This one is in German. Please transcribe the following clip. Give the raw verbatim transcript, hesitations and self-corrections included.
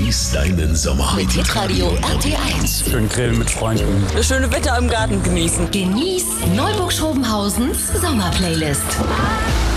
Genieß deinen Sommer mit Hitradio R T eins. Schön grillen mit Freunden. Das schöne Wetter im Garten genießen. Genieß Neuburg-Schrobenhausens Sommerplaylist.